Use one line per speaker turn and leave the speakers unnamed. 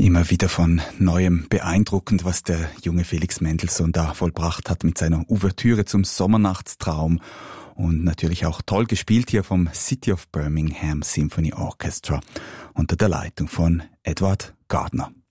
Immer wieder von Neuem beeindruckend, was der junge Felix Mendelssohn da vollbracht hat mit seiner Ouvertüre zum Sommernachtstraum. Und natürlich auch toll gespielt hier vom City of Birmingham Symphony Orchestra unter der Leitung von Edward Gardner.